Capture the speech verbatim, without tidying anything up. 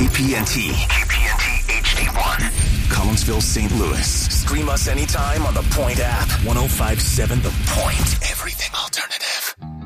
K P N T. K P N T H D one. Collinsville, Saint Louis. Stream us anytime on the Point app. ten fifty-seven The Point. Everything alternative.